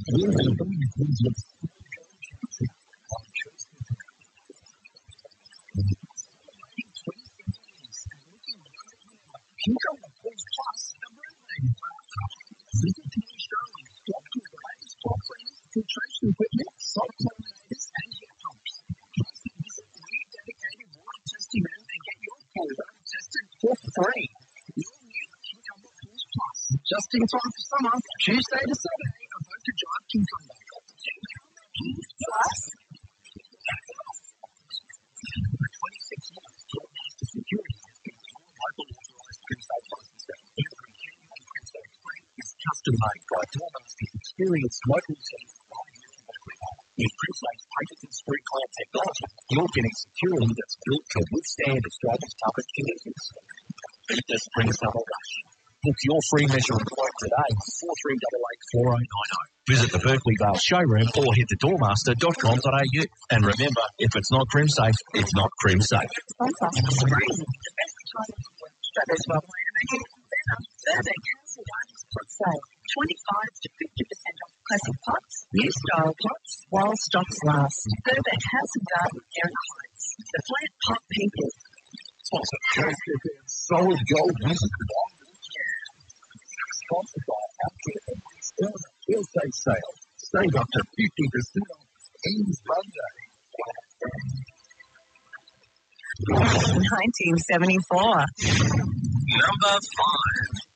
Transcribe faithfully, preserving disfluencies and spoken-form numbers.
Cucumber Pools Plus have renovated. Visit Penny Sterling, stocked with the latest floor cleaners, filtration equipment, salt chlorinators, and heat pumps. Plus, visit the new dedicated water testing room and get your pool water tested for free. Your new Cucumber Pools Plus, just in time for summer, Tuesday to Saturday, Avoca Drive, Cucumber. Cucumber Pools Plus. For twenty-six years, Doormaster Security has been your local authorised PrimSafe licensor. Every key on PrimSafe frame is custom made by Doormaster's experienced local team right here in Berkeley. With PrimSafe's patented screw clamp technology, you're getting security that's built to withstand Australia's toughest conditions. Beat the spring summer rush. Book your free measuring quote today, four three eight eight, four oh nine oh. Visit the Berkeley Vale showroom or hit the doormaster dot com dot a u. And remember, if it's not CrimSafe, it's not CrimSafe. Spring, the best time of the year. But there's one way to make it even better. Burbank House and Gardens pot sale. twenty-five to fifty percent off classic pots, new style pots, while stocks last. Burbank House and Garden, Erin Heights. The Plant Pot People. Sponsored Solid Gold Music Long Care. Sponsored by Outfit and Sterling Real Estate Sale. Save up to fifty percent off Ease Monday. nineteen seventy-four. Number five.